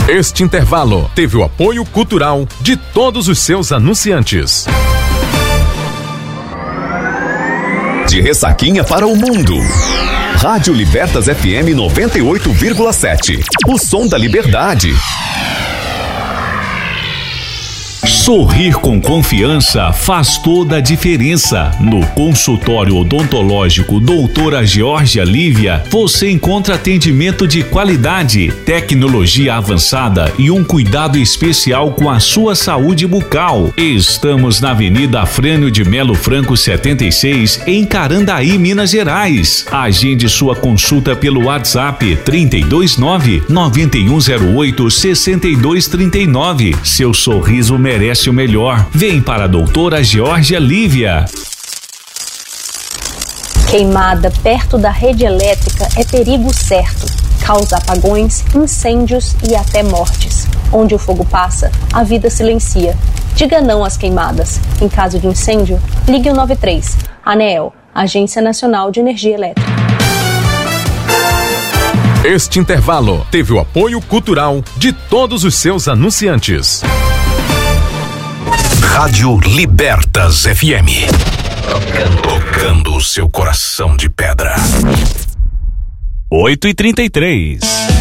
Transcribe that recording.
Este intervalo teve o apoio cultural de todos os seus anunciantes. De Ressaquinha para o mundo. Rádio Libertas FM 98,7. O som da liberdade. Sorrir com confiança faz toda a diferença. No consultório odontológico Doutora Georgia Lívia, você encontra atendimento de qualidade, tecnologia avançada e um cuidado especial com a sua saúde bucal. Estamos na Avenida Afrânio de Melo Franco 76, em Carandaí, Minas Gerais. Agende sua consulta pelo WhatsApp 329-9108-6239. Seu sorriso merece o melhor. Vem para a Doutora Georgia Lívia. Queimada perto da rede elétrica é perigo certo. Causa apagões, incêndios e até mortes. Onde o fogo passa, a vida silencia. Diga não às queimadas. Em caso de incêndio, ligue o 93. ANEEL, Agência Nacional de Energia Elétrica. Este intervalo teve o apoio cultural de todos os seus anunciantes. Rádio Libertas FM. Tocando o seu coração de pedra. 8h33.